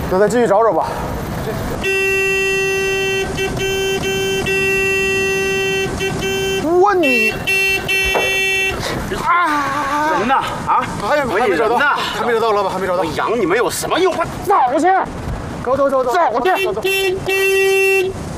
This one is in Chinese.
那再继续找找吧。我你啊！ 人呢？啊？ 还没找到呢？还没找到，老板还没找到。 我养你们有什么用？我走去！走！ 走。